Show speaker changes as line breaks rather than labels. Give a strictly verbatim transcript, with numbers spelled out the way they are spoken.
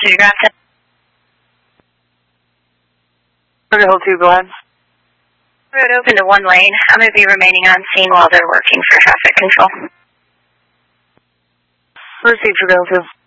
City Grafton.
Hill two, go ahead.
Road open to one lane. I'm going to be remaining on scene while they're working for traffic control.
Received for Hill two.